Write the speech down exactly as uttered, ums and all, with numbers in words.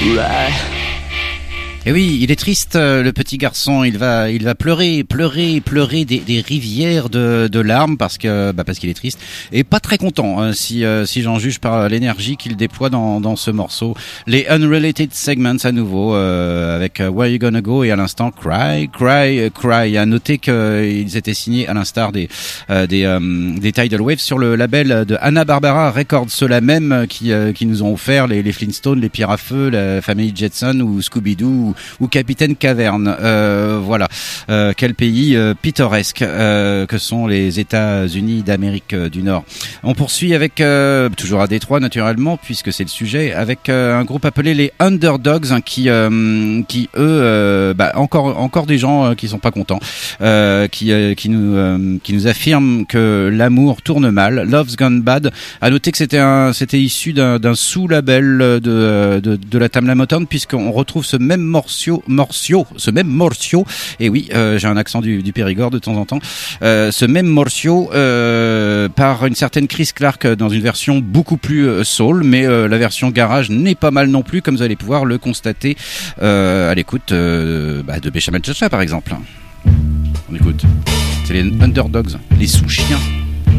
Et oui, il est triste, le petit garçon. Il va, il va pleurer, pleurer, pleurer des, des rivières de, de larmes parce que, bah parce qu'il est triste et pas très content. Hein, si, euh, si j'en juge par l'énergie qu'il déploie dans, dans ce morceau. Les Unrelated Segments à nouveau euh, avec Where You Gonna Go et à l'instant Cry, Cry, Cry. À noter qu'ils étaient signés à l'instar des, euh, des, euh, des Tidal Waves sur le label de Hanna-Barbera Records, ceux-là même qui, euh, qui nous ont offert les, les Flintstones, les Pierres à Feu, la famille Jetson ou Scooby-Doo. Ou Capitaine Caverne, euh, voilà. Euh, quel pays euh, pittoresque euh, que sont les États-Unis d'Amérique euh, du Nord. On poursuit avec euh, toujours à Détroit naturellement puisque c'est le sujet, avec euh, un groupe appelé les Underdogs hein, qui euh, qui eux euh, bah, encore encore des gens euh, qui sont pas contents, euh, qui euh, qui nous euh, qui nous affirment que l'amour tourne mal. Love's Gone Bad. À noter que c'était un c'était issu d'un, d'un sous-label de de de la Tamla Motown puisqu'on retrouve ce même morceau morceau, ce même morceau, et oui, euh, j'ai un accent du, du Périgord de temps en temps, euh, ce même morceau euh, par une certaine Chris Clark dans une version beaucoup plus euh, soul, mais euh, la version garage n'est pas mal non plus, comme vous allez pouvoir le constater euh, à l'écoute euh, bah, de Béchamel Chacha par exemple. On écoute, c'est les Underdogs, les sous-chiens.